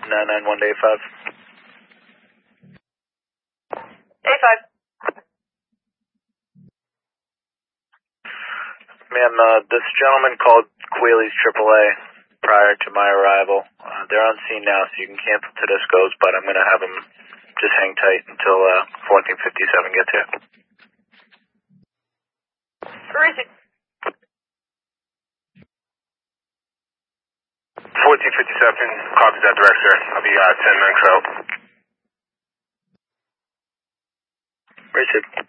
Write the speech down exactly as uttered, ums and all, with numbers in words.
nine nine one to A five. A five. Ma'am, uh, this gentleman called Quailey's triple A prior to my arrival. Uh, they're on scene now, so you can cancel Tedesco's, but I'm going to have them just hang tight until uh, fourteen fifty-seven gets here. Receive. fourteen fifty-seven, copies that direct, sir. I'll be uh, ten minutes out. Receive.